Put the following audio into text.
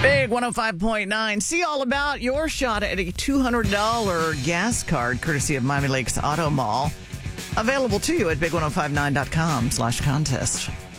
Big 105.9. See all about your shot at a $200 gas card courtesy of Miami Lakes Auto Mall. Available to you at big1059.com/contest.